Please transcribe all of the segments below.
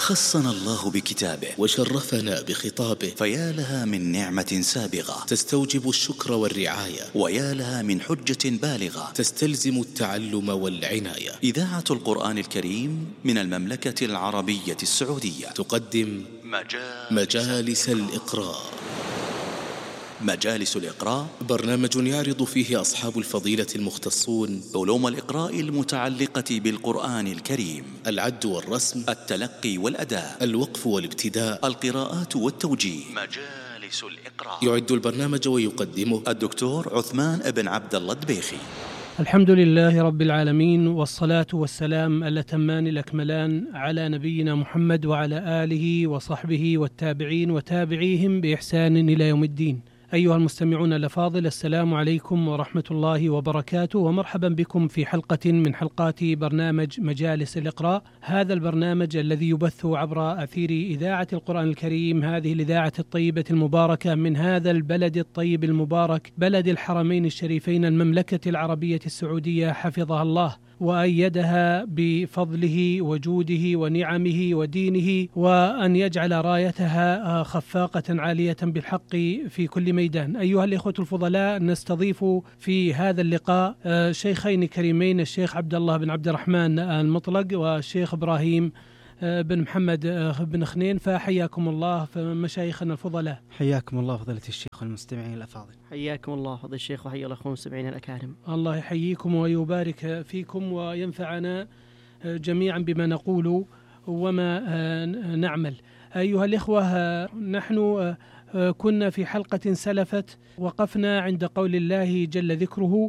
خصنا الله بكتابه وشرفنا بخطابه، فيا لها من نعمة سابغة تستوجب الشكر والرعاية، ويا لها من حجة بالغة تستلزم التعلم والعناية. إذاعة القرآن الكريم من المملكة العربية السعودية تقدم مجالس الإقراء. مجالس الإقراء برنامج يعرض فيه أصحاب الفضيلة المختصون علوم الإقراء المتعلقة بالقرآن الكريم: العد والرسم، التلقي والأداء، الوقف والابتداء، القراءات والتوجيه. مجالس الإقراء يعد البرنامج ويقدمه الدكتور عثمان بن عبد الله الدبيخي. الحمد لله رب العالمين، والصلاة والسلام الأتمان الأكملان على نبينا محمد وعلى آله وصحبه والتابعين وتابعيهم بإحسان إلى يوم الدين. أيها المستمعون الأفاضل، السلام عليكم ورحمة الله وبركاته، ومرحبا بكم في حلقة من حلقات برنامج مجالس الإقراء. هذا البرنامج الذي يبث عبر أثير إذاعة القرآن الكريم، هذه الإذاعة الطيبة المباركة من هذا البلد الطيب المبارك، بلد الحرمين الشريفين، المملكة العربية السعودية، حفظها الله وأيدها بفضله وجوده ونعمه ودينه، وأن يجعل رايتها خفاقة عالية بالحق في كل ميدان. أيها الإخوة الفضلاء، نستضيف في هذا اللقاء شيخين كريمين، الشيخ عبد الله بن عبد الرحمن المطلق والشيخ إبراهيم بن محمد بن خنين، فحياكم الله مشايخنا الفضلاء. حياكم الله فضيلة الشيخ والمستمعين الأفاضل. حياكم الله فضيلة الشيخ وحيا الأخوة المستمعين الأكارم. الله يحييكم ويبارك فيكم وينفعنا جميعا بما نقول وما نعمل. أيها الإخوة، نحن كنا في حلقة سلفت وقفنا عند قول الله جل ذكره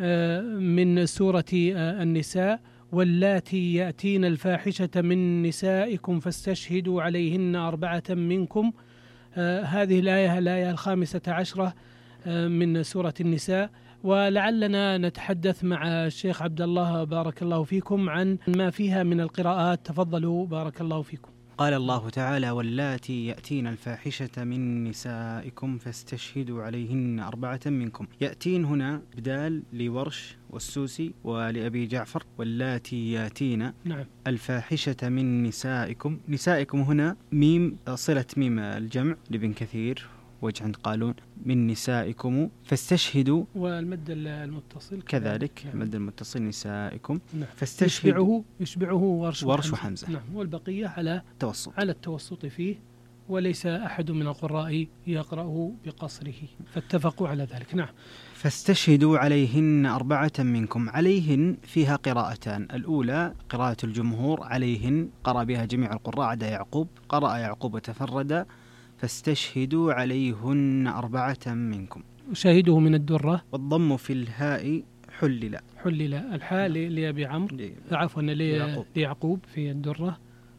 من سورة النساء: واللاتي يأتين الفاحشة من نسائكم فاستشهدوا عليهن 4 منكم. هذه الآية 15 من سورة النساء. ولعلنا نتحدث مع الشيخ عبد الله بارك الله فيكم عن ما فيها من القراءات. تفضلوا بارك الله فيكم. قال الله تعالى: واللاتي يأتين الفاحشة من نسائكم فاستشهدوا عليهن 4 منكم. يأتين هنا بدال لورش والسوسي ولأبي جعفر، واللاتي يأتين نعم. الفاحشة من نسائكم. نسائكم هنا ميم صلة ميم الجمع لابن كثير، وجه عند قالون من نسائكم فاستشهدوا، والمد المتصل كذلك نعم. المد المتصل نسائكم. نعم. فاستشهدوا يشبعه ورش وحمزة. نعم. والبقية على التوسط فيه، وليس أحد من القراء يقرأه بقصره، فاتفقوا على ذلك. نعم. فاستشهدوا عليهن 4 منكم. عليهن فيها قراءتان: الأولى قراءة الجمهور عليهن، قرأ بها جميع القراء عدا يعقوب، قرأ يعقوب وتفرد: فاستشهدوا عليهن 4 منكم. شاهده من الدرة. والضم في الهاء حلل الحاء لأبي عمرو، عفوا ليعقوب في الدرة،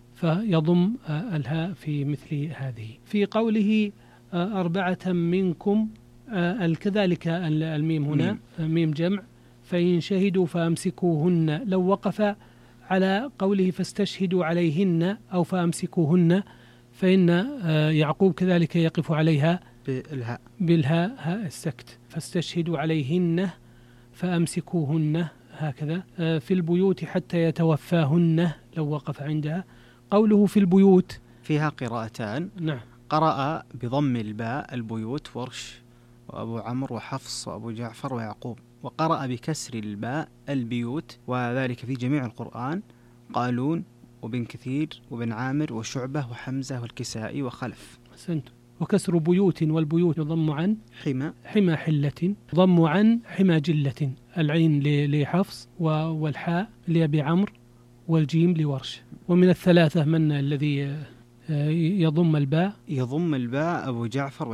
فيضم الهاء في مثل هذه. في قوله 4 منكم كذلك الميم هنا ميم جمع، فإن شهدوا فأمسكوهن. لو وقف على قوله فاستشهدوا عليهن أو فأمسكوهن، فإن يعقوب كذلك يقف عليها بالهاء هاء السكت: فاستشهدوا عليهن فأمسكوهن، هكذا. في البيوت حتى يتوفاهن، لو وقف عندها. قوله في البيوت فيها قراءتان. نعم. قرأ بضم الباء البيوت ورش وأبو عمرو وحفص وأبو جعفر ويعقوب، وقرأ بكسر الباء البيوت، وذلك في جميع القرآن: قالون وبن كثير وبن عامر وشعبة وحمزة والكسائي وخلف. أحسنت. وكسر بيوت، والبيوت يضم عن حمى حلة، ضم عن حمى جلة، العين لحفص والحاء لأبي عمرو والجيم لورش. ومن الثلاثة من الذي يضم الباء؟ أبو جعفر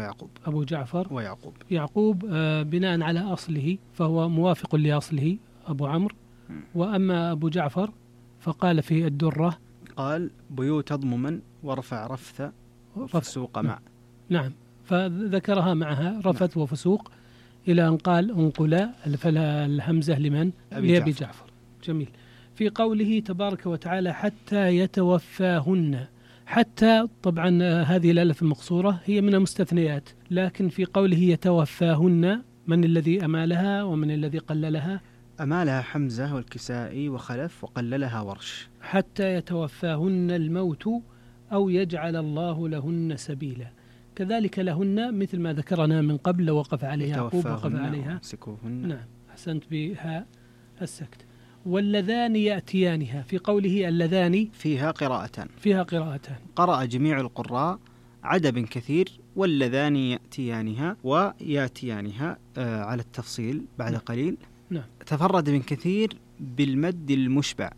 ويعقوب. يعقوب بناء على أصله فهو موافق لأصله أبو عمرو. وأما أبو جعفر فقال في الدرة: قال بيوت أضمما ورفع رفث وفسوق مع. نعم. فذكرها معها رفث وفسوق إلى أن قال انقلا، الهمزة لمن؟ لأبي جعفر. جميل. في قوله تبارك وتعالى: حتى يتوفاهن. حتى طبعا هذه الألف المقصورة هي من المستثنيات، لكن في قوله يتوفاهن من الذي أمالها ومن الذي قللها؟ أمالها حمزة والكسائي وخلف، وقللها ورش. حتى يتوفاهن الموت أو يجعل الله لهن سبيلا. كذلك لهن مثل ما ذكرنا من قبل، لو وقف عليها يعقوب وقف عليها. نعم، أحسنت بها السكت. واللذان يأتيانها، في قوله اللذان فيها قراءتان. قرأ جميع القراء عدد كثير واللذان يأتيانها ويأتيانها على التفصيل بعد قليل. نعم. تفرد ابن كثير بالمد المشبع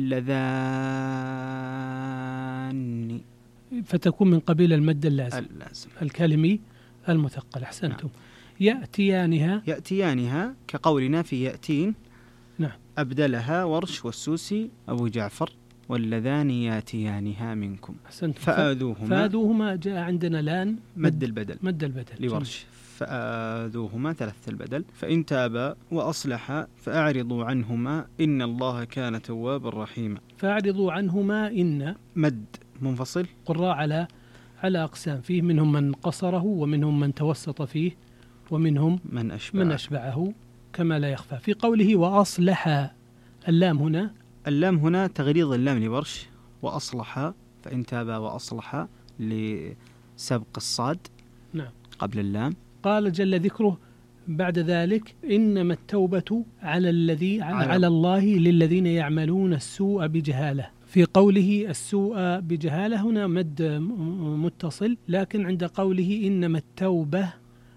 واللذان، فتكون من قبيل المد اللازم الكلمي المثقل. أحسنتم. نعم. يأتيانها كقولنا في يأتين. نعم. أبدلها ورش والسوسي أبو جعفر واللذان يأتيانها منكم. أحسنتم. فآذوهما جاء عندنا لان مد البدل لورش. فآذوهما ثلاث البدل. فإن تابا وأصلحا فأعرضوا عنهما إن الله كان توابا رحيما. فأعرضوا عنهما إن مد منفصل. قراء على أقسام، فيه منهم من قصره ومنهم من توسط فيه ومنهم من أشبعه كما لا يخفى. في قوله وأصلح، اللام هنا تغليظ اللام لورش، وأصلح فإن تابا وأصلح لسبق الصاد. نعم. قبل اللام. قال جل ذكره بعد ذلك إنما التوبة على الله للذين يعملون السوء بجهالة. في قوله السوء بجهالة هنا مد متصل، لكن عند قوله إنما التوبة